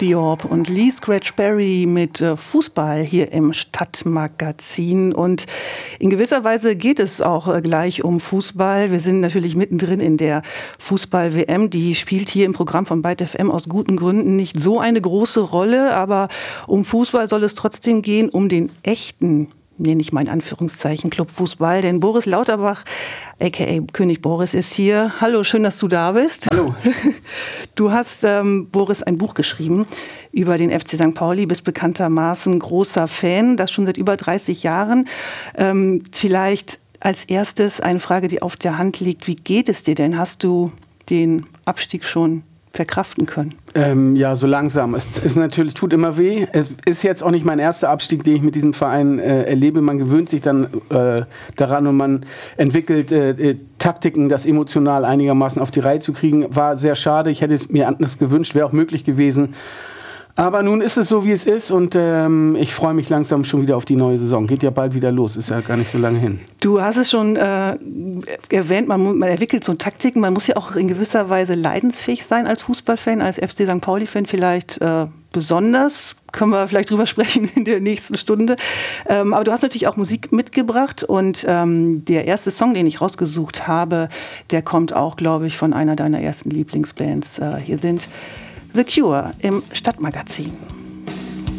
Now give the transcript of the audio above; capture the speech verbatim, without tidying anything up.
The Orb und Lee Scratch Perry mit äh, Fußball hier im Stadtmagazin. Und in gewisser Weise geht es auch äh, gleich um Fußball. Wir sind natürlich mittendrin in der Fußball-W M. Die spielt hier im Programm von Byte F M aus guten Gründen nicht so eine große Rolle. Aber um Fußball soll es trotzdem gehen, um den echten, nenne ich mal in Anführungszeichen, Clubfußball. Denn Boris Lauterbach, aka König Boris, ist hier. Hallo, schön, dass du da bist. Hallo. Du hast, ähm, Boris, ein Buch geschrieben über den F C Sankt Pauli, bist bekanntermaßen großer Fan, das schon seit über dreißig Jahren. Ähm, vielleicht als erstes eine Frage, die auf der Hand liegt. Wie geht es dir denn? Hast du den Abstieg schon verkraften können? Ähm, ja, so langsam. Es ist natürlich, tut immer weh. Es ist jetzt auch nicht mein erster Abstieg, den ich mit diesem Verein äh, erlebe. Man gewöhnt sich dann äh, daran und man entwickelt äh, Taktiken, das emotional einigermaßen auf die Reihe zu kriegen. War sehr schade. Ich hätte es mir anders gewünscht, wäre auch möglich gewesen. Aber nun ist es so, wie es ist und ähm, ich freue mich langsam schon wieder auf die neue Saison. Geht ja bald wieder los, ist ja gar nicht so lange hin. Du hast es schon äh, erwähnt, man, man entwickelt so Taktiken, man muss ja auch in gewisser Weise leidensfähig sein als Fußballfan, als F C Sankt Pauli-Fan vielleicht äh, besonders. Können wir vielleicht drüber sprechen in der nächsten Stunde. Ähm, aber du hast natürlich auch Musik mitgebracht und ähm, der erste Song, den ich rausgesucht habe, der kommt auch, glaube ich, von einer deiner ersten Lieblingsbands. Äh, hier sind The Cure im Stadtmagazin.